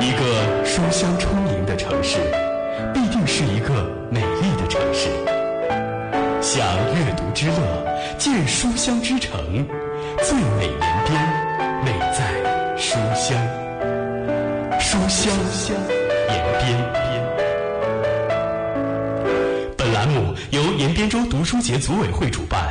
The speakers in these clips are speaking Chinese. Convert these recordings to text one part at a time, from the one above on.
一个书香充盈的城市，必定是一个美丽的城市。享阅读之乐，见书香之城，最美连边，美在书香。书香延边。本栏目由延边州读书节组委会主办。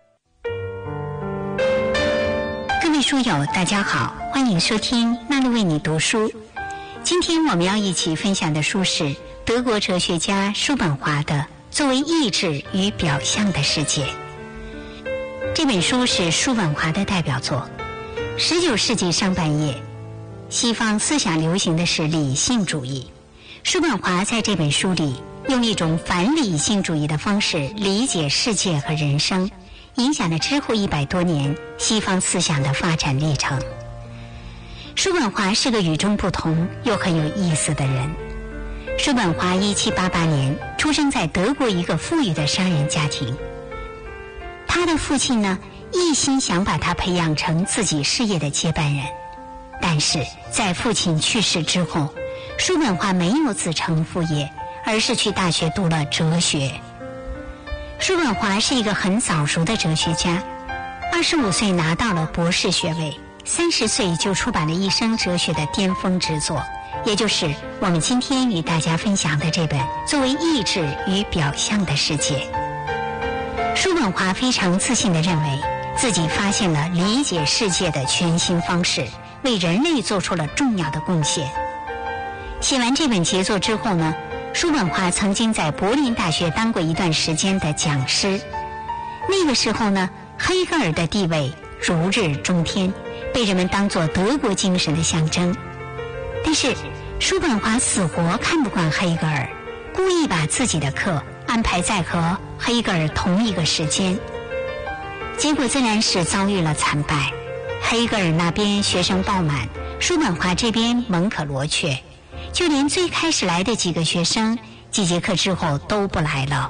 各位书友大家好，欢迎收听娜露为你读书。今天我们要一起分享的书是德国哲学家叔本华的《作为意志与表象的世界》。这本书是叔本华的代表作。19世纪上半叶，西方思想流行的是理性主义。叔本华在这本书里用一种反理性主义的方式理解世界和人生，影响了之后100多年西方思想的发展历程。叔本华是个与众不同又很有意思的人。叔本华1788年出生在德国一个富裕的商人家庭。他的父亲呢，一心想把他培养成自己事业的接班人。但是在父亲去世之后，叔本华没有子承父业，而是去大学读了哲学。叔本华是一个很早熟的哲学家，25岁拿到了博士学位，30岁就出版了一生哲学的巅峰之作，也就是我们今天与大家分享的这本《作为意志与表象的世界》。叔本华非常自信地认为自己发现了理解世界的全新方式，为人类做出了重要的贡献。写完这本杰作之后呢，叔本华曾经在柏林大学当过一段时间的讲师。那个时候呢，黑格尔的地位如日中天，被人们当作德国精神的象征。但是叔本华死活看不惯黑格尔，故意把自己的课安排在和黑格尔同一个时间，结果自然是遭遇了惨败。黑格尔那边学生爆满，叔本华这边门可罗雀，就连最开始来的几个学生，几节课之后都不来了。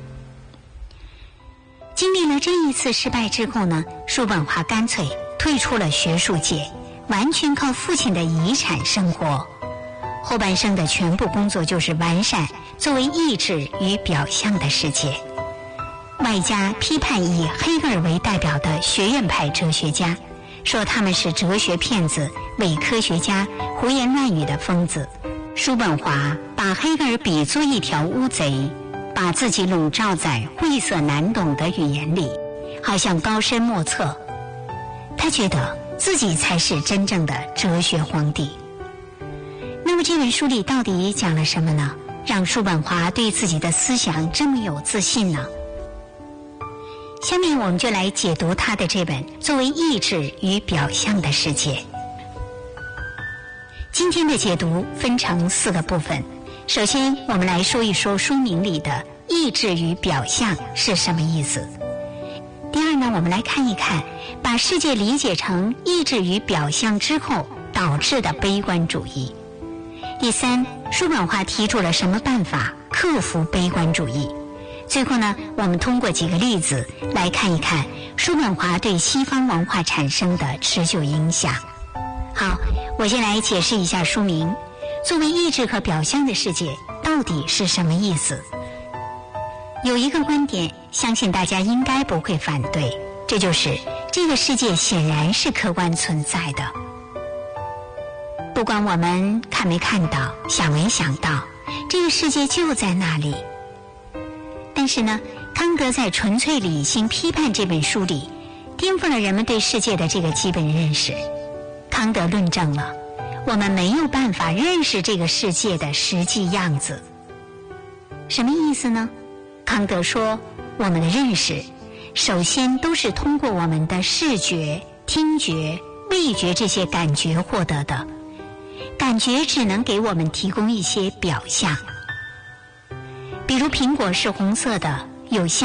经历了这一次失败之后呢，叔本华干脆退出了学术界，完全靠父亲的遗产生活。后半生的全部工作就是完善作为意志与表象的世界，外加批判以黑格尔为代表的学院派哲学家，说他们是哲学骗子、伪科学家、胡言乱语的疯子。叔本华把黑格尔比作一条乌贼，把自己笼罩在晦涩难懂的语言里，好像高深莫测。他觉得自己才是真正的哲学皇帝。那么这本书里到底讲了什么呢？让叔本华对自己的思想这么有自信呢？下面我们就来解读他的这本《作为意志与表象的世界》。今天的解读分成4个部分。首先我们来说一说书名里的意志与表象是什么意思。第二呢，我们来看一看把世界理解成意志与表象之后导致的悲观主义。第三，叔本华提出了什么办法克服悲观主义。最后呢，我们通过几个例子来看一看叔本华对西方文化产生的持久影响。好，我先来解释一下书名，作为意志和表象的世界到底是什么意思。有一个观点，相信大家应该不会反对，这就是这个世界显然是客观存在的，不管我们看没看到，想没想到，这个世界就在那里。但是呢，康德在《纯粹理性批判》这本书里颠覆了人们对世界的这个基本认识。康德论证了我们没有办法认识这个世界的实际样子。什么意思呢？康德说，我们的认识首先都是通过我们的视觉、听觉、味觉这些感觉获得的，感觉只能给我们提供一些表象。比如苹果是红色的，有香